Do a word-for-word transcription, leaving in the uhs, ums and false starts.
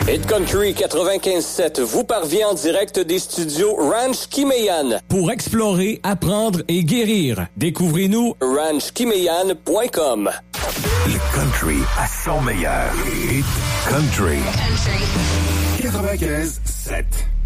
Hit Country quatre-vingt-quinze sept vous parvient en direct des studios Ranch Kimeyan. Pour explorer, apprendre et guérir, découvrez-nous ranch kimeyan point com. Le country à son meilleur. Hit Country. Country. quatre-vingt-quinze sept.